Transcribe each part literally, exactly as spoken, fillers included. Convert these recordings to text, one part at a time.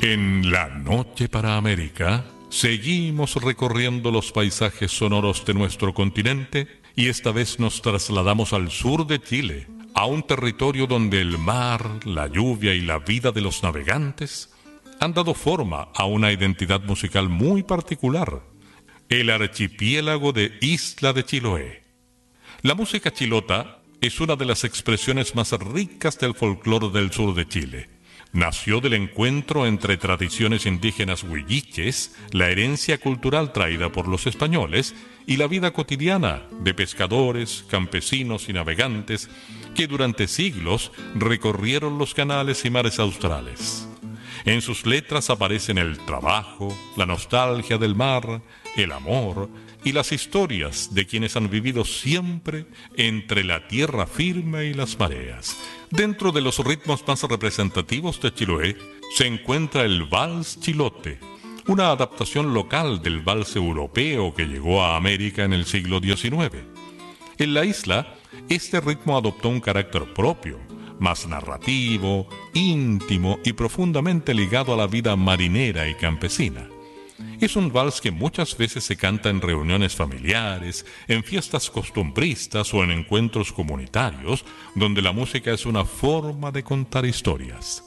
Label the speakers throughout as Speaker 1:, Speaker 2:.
Speaker 1: En La Noche para América, seguimos recorriendo los paisajes sonoros de nuestro continente y esta vez nos trasladamos al sur de Chile, a un territorio donde el mar, la lluvia y la vida de los navegantes han dado forma a una identidad musical muy particular, el archipiélago de Isla de Chiloé. La música chilota es una de las expresiones más ricas del folclore del sur de Chile. Nació del encuentro entre tradiciones indígenas huilliches, la herencia cultural traída por los españoles y la vida cotidiana de pescadores, campesinos y navegantes que durante siglos recorrieron los canales y mares australes. En sus letras aparecen el trabajo, la nostalgia del mar, el amor y las historias de quienes han vivido siempre entre la tierra firme y las mareas. Dentro de los ritmos más representativos de Chiloé se encuentra el vals chilote, una adaptación local del vals europeo que llegó a América en el siglo diecinueve. En la isla, este ritmo adoptó un carácter propio, más narrativo, íntimo y profundamente ligado a la vida marinera y campesina. Es un vals que muchas veces se canta en reuniones familiares, en fiestas costumbristas o en encuentros comunitarios, donde la música es una forma de contar historias.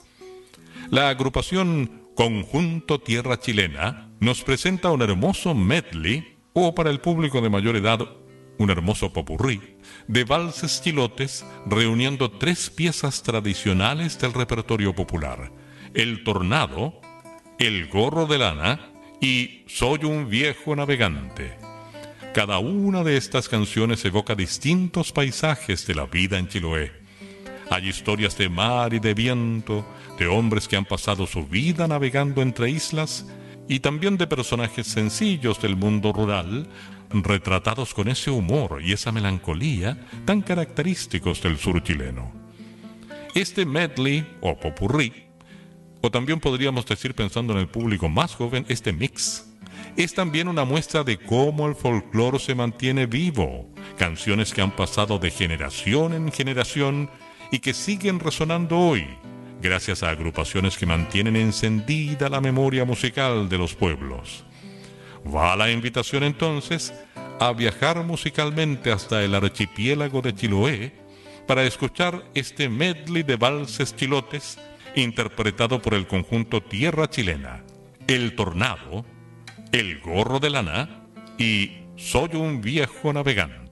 Speaker 1: La agrupación Conjunto Tierra Chilena nos presenta un hermoso medley, o para el público de mayor edad, un hermoso popurrí, de valses chilotes reuniendo tres piezas tradicionales del repertorio popular: El Tornado, El Gorro de Lana y Soy un Viejo Navegante. Cada una de estas canciones evoca distintos paisajes de la vida en Chiloé. Hay historias de mar y de viento, de hombres que han pasado su vida navegando entre islas y también de personajes sencillos del mundo rural, retratados con ese humor y esa melancolía tan característicos del sur chileno. Este medley o popurrí, o también podríamos decir, pensando en el público más joven, este mix, es también una muestra de cómo el folclore se mantiene vivo, canciones que han pasado de generación en generación y que siguen resonando hoy, gracias a agrupaciones que mantienen encendida la memoria musical de los pueblos. Va la invitación entonces a viajar musicalmente hasta el archipiélago de Chiloé para escuchar este medley de valses chilotes interpretado por el conjunto Tierra Chilena, El Tornado, El Gorro de Lana y Soy un Viejo Navegante.